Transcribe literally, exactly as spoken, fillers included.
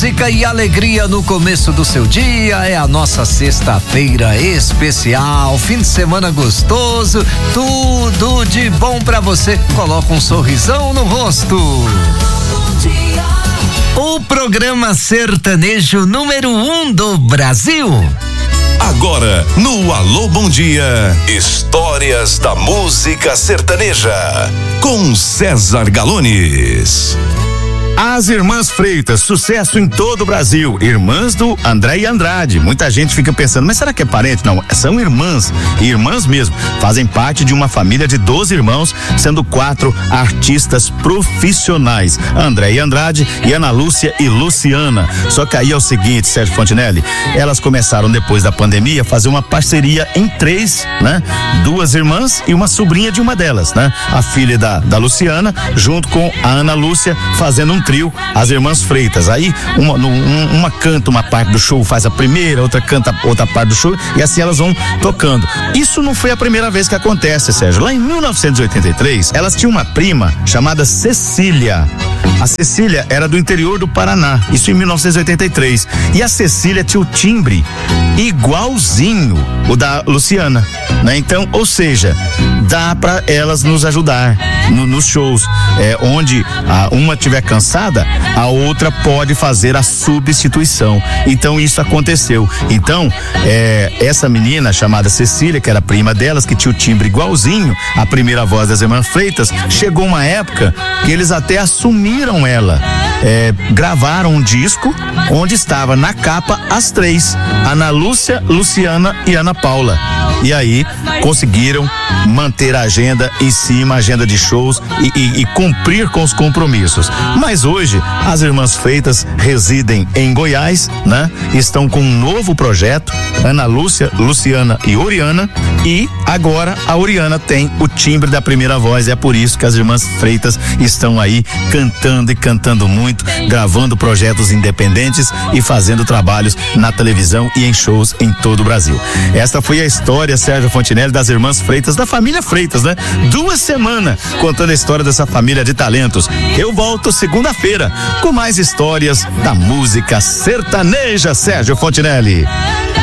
música e alegria no começo do seu dia. É a nossa sexta-feira especial, fim de semana gostoso, tudo de bom pra você. Coloca um sorrisão no rosto. O programa sertanejo número um do Brasil. Agora, no Alô Bom Dia, histórias da música sertaneja, com César Galones. As Irmãs Freitas, sucesso em todo o Brasil, irmãs do André e Andrade. Muita gente fica pensando, mas será que é parente? Não, são irmãs, irmãs mesmo, fazem parte de uma família de doze irmãos, sendo quatro artistas profissionais, André e Andrade e Ana Lúcia e Luciana. Só que aí é o seguinte, Sérgio Fontinelli, elas começaram depois da pandemia a fazer uma parceria em três, né? Duas irmãs e uma sobrinha de uma delas, né? A filha da, da Luciana, junto com a Ana Lúcia, fazendo um trio, as Irmãs Freitas. Aí uma, um, uma canta uma parte do show, faz a primeira, outra canta outra parte do show, e assim elas vão tocando. Isso não foi a primeira vez que acontece, Sérgio. Lá em mil novecentos e oitenta e três, elas tinham uma prima chamada Cecília. A Cecília era do interior do Paraná, isso em mil novecentos e oitenta e três. E a Cecília tinha o timbre igualzinho o da Luciana, né? Então, ou seja, dá pra elas nos ajudar no, nos shows, é, onde a, uma tiver cansada, a outra pode fazer a substituição. Então isso aconteceu. Então, é, essa menina chamada Cecília, que era prima delas, que tinha o timbre igualzinho a primeira voz das Irmãs Freitas, chegou uma época que eles até assumiram ela. É, gravaram um disco onde estava na capa as três, Ana Lúcia, Luciana e Ana Paula. E aí conseguiram manter a agenda em cima, a agenda de shows e, e, e cumprir com os compromissos. Mas hoje as Irmãs Freitas residem em Goiás, né? Estão com um novo projeto, Ana Lúcia, Luciana e Oriana, e agora a Oriana tem o timbre da primeira voz. É por isso que as Irmãs Freitas estão aí cantando e cantando muito, gravando projetos independentes e fazendo trabalhos na televisão e em shows em todo o Brasil. Esta foi a história, Sérgio Fontinelli, das Irmãs Freitas, da família Freitas, né? Duas semanas contando a história dessa família de talentos. Eu volto segunda-feira com mais histórias da música sertaneja, Sérgio Fontinelli.